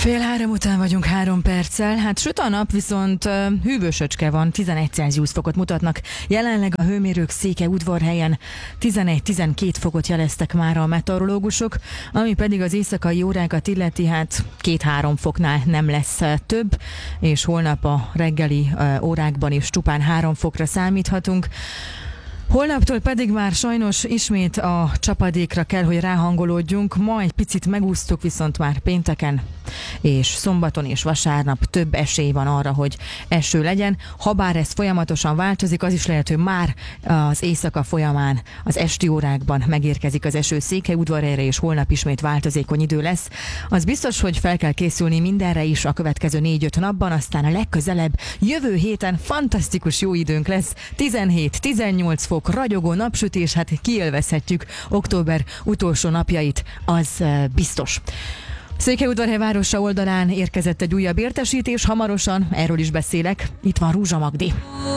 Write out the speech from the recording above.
2:30 után vagyunk 3 perccel. Hát süt a nap, viszont hűvösöcske van, 11 Celsius fokot mutatnak. Jelenleg a hőmérők Székelyudvarhelyen 11-12 fokot jeleztek már a meteorológusok, ami pedig az éjszakai órákat illeti, hát 2-3 foknál nem lesz több, és holnap a reggeli órákban is csupán 3 fokra számíthatunk. Holnaptól pedig már sajnos ismét a csapadékra kell, hogy ráhangolódjunk. Ma egy picit megúsztuk, viszont már pénteken és szombaton és vasárnap több esély van arra, hogy eső legyen. Habár ez folyamatosan változik, az is lehet, hogy már az éjszaka folyamán, az esti órákban megérkezik az eső Székelyudvarhelyre, és holnap ismét változékony idő lesz. Az biztos, hogy fel kell készülni mindenre is a következő 4-5 napban, aztán a legközelebb jövő héten fantasztikus jó időnk lesz. 17-18 fok, ragyogó napsütés, hát kiélvezhetjük október utolsó napjait, az biztos. Székelyudvarhely városa oldalán érkezett egy újabb értesítés, hamarosan erről is beszélek. Itt van Rúzsa Magdi.